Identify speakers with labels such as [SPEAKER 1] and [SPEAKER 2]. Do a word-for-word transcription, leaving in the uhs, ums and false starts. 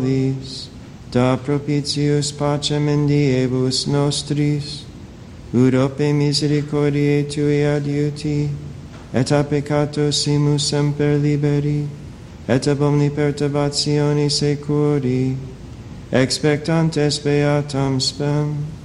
[SPEAKER 1] da propitius pacem in diebus nostris, ut ope misericordiae Tui adiuti, et a peccatossimus semper liberi, et ab omni perturbatione securi, expectantes beatam spem.